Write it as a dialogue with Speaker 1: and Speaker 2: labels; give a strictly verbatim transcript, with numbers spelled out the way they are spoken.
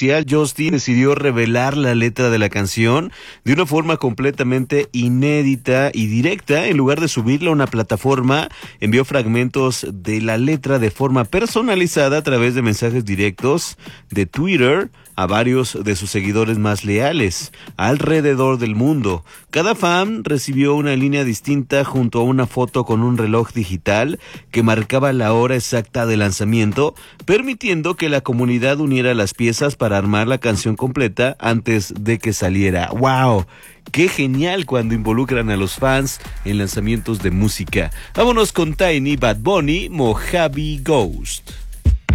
Speaker 1: oficial, Justin decidió revelar la letra de la canción de una forma completamente inédita y directa. En lugar de subirla a una plataforma, envió fragmentos de la letra de forma personalizada a través de mensajes directos de Twitter a varios de sus seguidores más leales alrededor del mundo. Cada fan recibió una línea distinta junto a una foto con un reloj digital que marcaba la hora exacta de lanzamiento, permitiendo que la comunidad uniera las piezas para armar la canción completa antes de que saliera. ¡Wow! ¡Qué genial cuando involucran a los fans en lanzamientos de música! Vámonos con Tiny, Bad Bunny, Mojave Ghost.